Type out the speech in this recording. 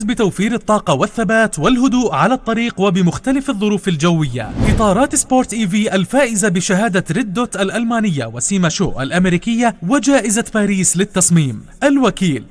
بتوفير الطاقة والثبات والهدوء على الطريق وبمختلف الظروف الجوية. إطارات سبورت إيفي الفائزة بشهادة ريد دوت الألمانية وسيما شو الأمريكية وجائزة باريس للتصميم. الوكيل